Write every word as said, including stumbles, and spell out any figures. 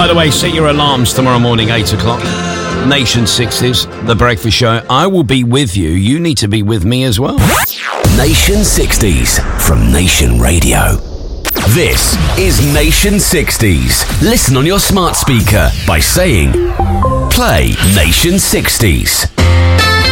the way, set your alarms tomorrow morning, eight o'clock. Nation sixties, The Breakfast Show. I will be with you. You need to be with me as well. Nation sixties from Nation Radio. This is Nation sixties. Listen on your smart speaker by saying, play Nation sixties.